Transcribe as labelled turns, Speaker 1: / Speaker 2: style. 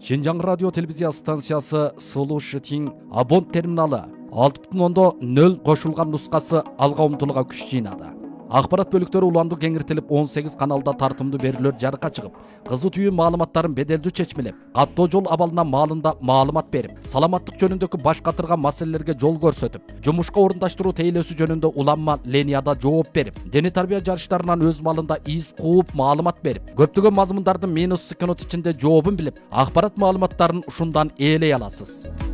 Speaker 1: Шинжаң радио телевизия станциясы Сулу Шитин абонт терминалы 6.0 кошулган нускасы алга умтулууга күч жыйнады. Акпарат бөлүктөрү уландуу кеңиртилип 18 каналда тартымдуу берүүлөр жарыкка чыгып, кызуу түйүн маалыматтарын беделдүү чечмелеп, каттоо жол абалына маалында маалымат берип, саламаттык жөнүндөгү баш катырган маселелерге жол көрсөтүп, жумушка орундаштыруу тейлөөсү жөнүндө уланма ленияда жооп берип, дене тарбия жарыштарынан өз малында из кууп маалымат берип, көптөгөн мазмундардын минус секунд ичинде жообун билип, акпарат маалыматтарын ушундан ээлей аласыз.